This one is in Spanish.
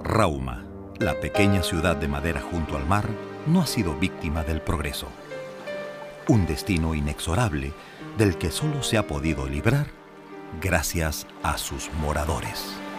Rauma, la pequeña ciudad de madera junto al mar, no ha sido víctima del progreso. Un destino inexorable del que solo se ha podido librar gracias a sus moradores.